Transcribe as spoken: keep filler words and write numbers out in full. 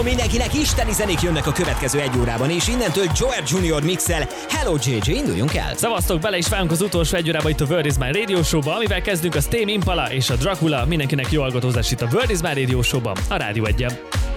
Szevasztok mindenkinek, isteni zenék jönnek a következő egy órában, és innentől Joel Junior mixel. Hello jé jé, induljunk el! Szevasztok, bele is válunk az utolsó egy órában itt a World is My Radio Show-ba, amivel kezdünk a Tame Impala és a Dracula. Mindenkinek jó hallgatózás itt a World is My Radio Show-ban, a Rádió egyen.